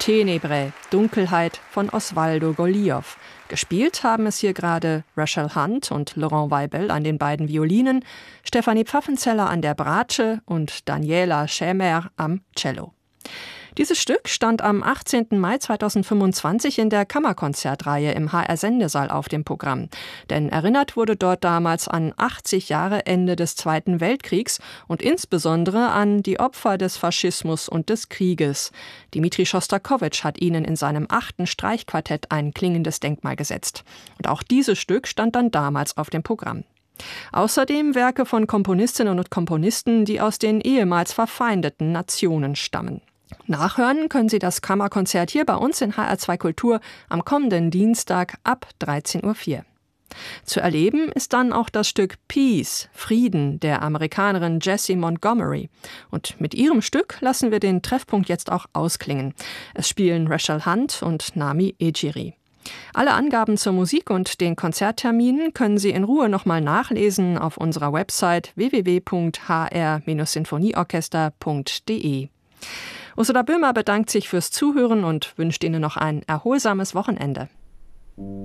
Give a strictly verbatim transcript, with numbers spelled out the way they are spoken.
Tenebrae, Dunkelheit von Osvaldo Golijov. Gespielt haben es hier gerade Rachel Hunt und Laurent Weibel an den beiden Violinen, Stefanie Pfaffenzeller an der Bratsche und Daniela Schämer am Cello. Dieses Stück stand am achtzehnten Mai zweitausendfünfundzwanzig in der Kammerkonzertreihe im H R-Sendesaal auf dem Programm. Denn erinnert wurde dort damals an achtzig Jahre Ende des Zweiten Weltkriegs und insbesondere an die Opfer des Faschismus und des Krieges. Dmitri Schostakowitsch hat ihnen in seinem achten Streichquartett ein klingendes Denkmal gesetzt. Und auch dieses Stück stand dann damals auf dem Programm. Außerdem Werke von Komponistinnen und Komponisten, die aus den ehemals verfeindeten Nationen stammen. Nachhören können Sie das Kammerkonzert hier bei uns in H R zwei Kultur am kommenden Dienstag ab dreizehn Uhr vier. Zu erleben ist dann auch das Stück Peace, Frieden, der Amerikanerin Jessie Montgomery. Und mit ihrem Stück lassen wir den Treffpunkt jetzt auch ausklingen. Es spielen Rachel Hunt und Nami Ejiri. Alle Angaben zur Musik und den Konzertterminen können Sie in Ruhe nochmal nachlesen auf unserer Website w w w punkt h r sinfonieorchester punkt d e. Ursula Böhmer bedankt sich fürs Zuhören und wünscht Ihnen noch ein erholsames Wochenende.